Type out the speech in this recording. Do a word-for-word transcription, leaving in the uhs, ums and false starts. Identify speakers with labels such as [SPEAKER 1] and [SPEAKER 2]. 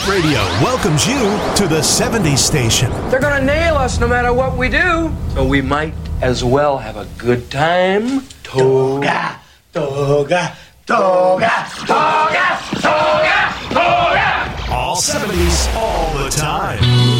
[SPEAKER 1] Radio welcomes you to the seventies station.
[SPEAKER 2] They're gonna nail us no matter what we do, so we might as well have a good time. Toga, toga, toga, toga.